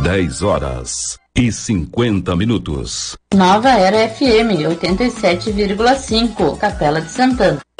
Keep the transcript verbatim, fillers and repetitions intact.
dez horas e cinquenta minutos. Nova Era F M, oitenta e sete vírgula cinco, Capela de Santana.